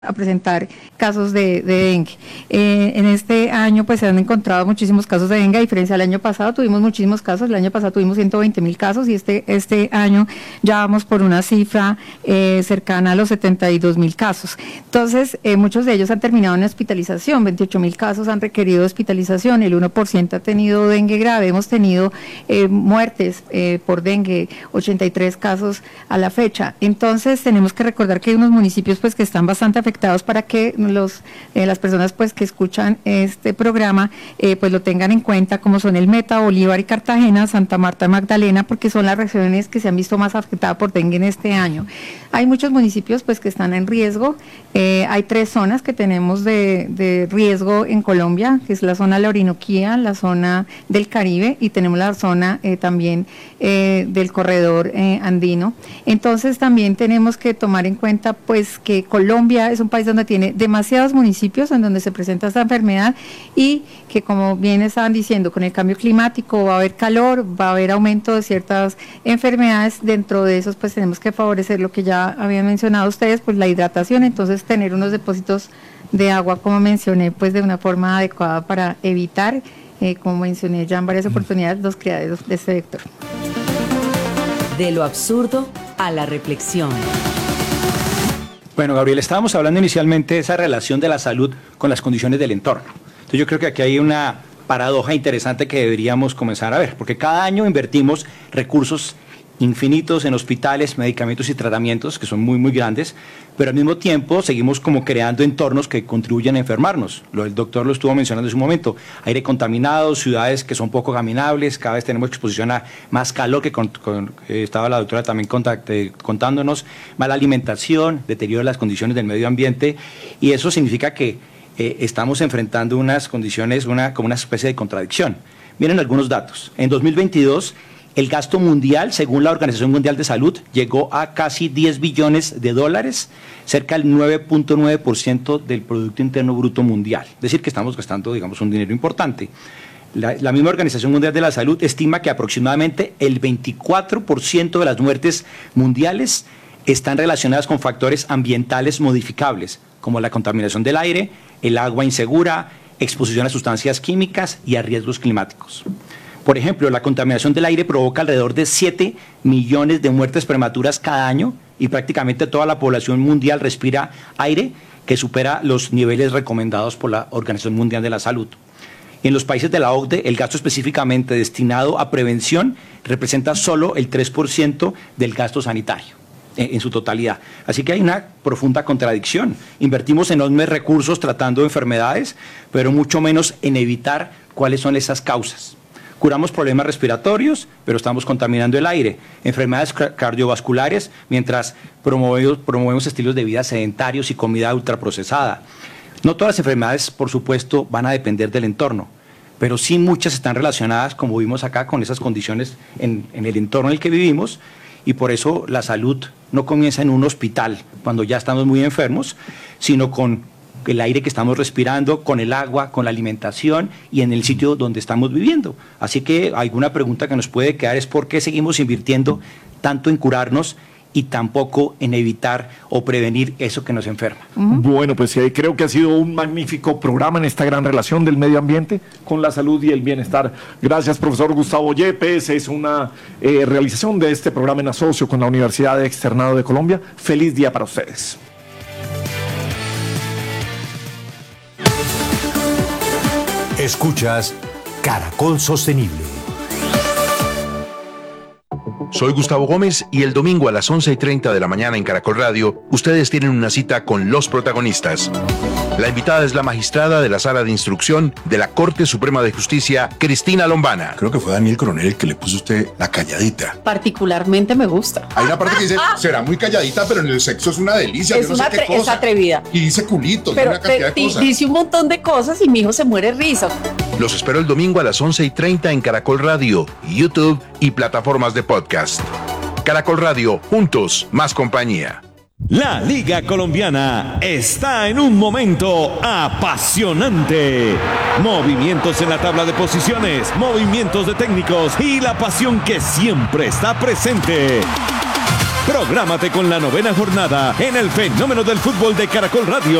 a presentar casos de dengue. En este año pues se han encontrado muchísimos casos de dengue, a diferencia del año pasado tuvimos muchísimos casos, el año pasado tuvimos 120.000 casos y este año ya vamos por una cifra cercana a los 72.000 casos. Entonces muchos de ellos han terminado en hospitalización, 28.000 casos han requerido hospitalización, el 1% ha tenido dengue grave, hemos tenido muertes por dengue, 83 casos a la fecha. Entonces tenemos que recordar que hay unos municipios pues que están bastante afectados para que las personas pues que escuchan este programa pues lo tengan en cuenta, como son el Meta, Bolívar y Cartagena, Santa Marta y Magdalena, porque son las regiones que se han visto más afectadas por dengue en este año. Hay muchos municipios pues que están en riesgo, hay 3 zonas que tenemos de riesgo en Colombia, que es la zona de la Orinoquía, la zona del Caribe y tenemos la zona también del corredor andino. Entonces también tenemos que tomar en cuenta pues que Colombia es un país donde tiene demasiados municipios en donde se presenta esta enfermedad y que, como bien estaban diciendo, con el cambio climático va a haber calor, va a haber aumento de ciertas enfermedades. Dentro de esos pues tenemos que favorecer lo que ya habían mencionado ustedes, pues la hidratación, entonces tener unos depósitos de agua, como mencioné, pues de una forma adecuada para evitar, como mencioné ya en varias oportunidades, los criaderos de este vector. De lo absurdo a la reflexión. Bueno, Gabriel, estábamos hablando inicialmente de esa relación de la salud con las condiciones del entorno. Entonces yo creo que aquí hay una paradoja interesante que deberíamos comenzar a ver, porque cada año invertimos recursos infinitos en hospitales, medicamentos y tratamientos que son muy, muy grandes, pero al mismo tiempo seguimos como creando entornos que contribuyen a enfermarnos. El doctor lo estuvo mencionando en su momento, aire contaminado, ciudades que son poco caminables, cada vez tenemos exposición a más calor, que estaba la doctora también contándonos, mala alimentación, deterioro de las condiciones del medio ambiente, y eso significa que estamos enfrentando unas condiciones, como una especie de contradicción. Miren algunos datos. En 2022, el gasto mundial, según la Organización Mundial de Salud, llegó a casi $10 billones, cerca del 9.9% del Producto Interno Bruto Mundial. Es decir, que estamos gastando, digamos, un dinero importante. La misma Organización Mundial de la Salud estima que aproximadamente el 24% de las muertes mundiales están relacionadas con factores ambientales modificables, como la contaminación del aire, el agua insegura, exposición a sustancias químicas y a riesgos climáticos. Por ejemplo, la contaminación del aire provoca alrededor de 7 millones de muertes prematuras cada año y prácticamente toda la población mundial respira aire que supera los niveles recomendados por la Organización Mundial de la Salud. En los países de la OCDE, el gasto específicamente destinado a prevención representa solo el 3% del gasto sanitario en su totalidad. Así que hay una profunda contradicción. Invertimos enormes recursos tratando enfermedades, pero mucho menos en evitar cuáles son esas causas. Curamos problemas respiratorios, pero estamos contaminando el aire, enfermedades cardiovasculares, mientras promovemos estilos de vida sedentarios y comida ultraprocesada. No todas las enfermedades, por supuesto, van a depender del entorno, pero sí muchas están relacionadas, como vimos acá, con esas condiciones en el entorno en el que vivimos, y por eso la salud no comienza en un hospital, cuando ya estamos muy enfermos, sino con el aire que estamos respirando, con el agua, con la alimentación y en el sitio donde estamos viviendo. Así que alguna pregunta que nos puede quedar es ¿por qué seguimos invirtiendo tanto en curarnos y tampoco en evitar o prevenir eso que nos enferma? Bueno, pues creo que ha sido un magnífico programa en esta gran relación del medio ambiente con la salud y el bienestar. Gracias, profesor Gustavo Yepes. Es una realización de este programa en asocio con la Universidad Externado de Colombia. Feliz día para ustedes. Escuchas Caracol Sostenible. Soy Gustavo Gómez y el domingo a las 11:30 de la mañana en Caracol Radio, ustedes tienen una cita con los protagonistas. La invitada es la magistrada de la Sala de Instrucción de la Corte Suprema de Justicia, Cristina Lombana. Creo que fue Daniel Coronel el que le puso a usted la calladita. Particularmente me gusta. Hay una parte que dice, será muy calladita, pero en el sexo es una delicia. Es, es atrevida. Y dice culito, pero una cantidad de cosas. Dice un montón de cosas y mi hijo se muere risa. Los espero el domingo a las 11:30 en Caracol Radio, YouTube y plataformas de podcast. Caracol Radio, juntos, más compañía. La Liga Colombiana está en un momento apasionante. Movimientos en la tabla de posiciones, movimientos de técnicos y la pasión que siempre está presente. Prográmate con la 9ª jornada en el Fenómeno del Fútbol de Caracol Radio.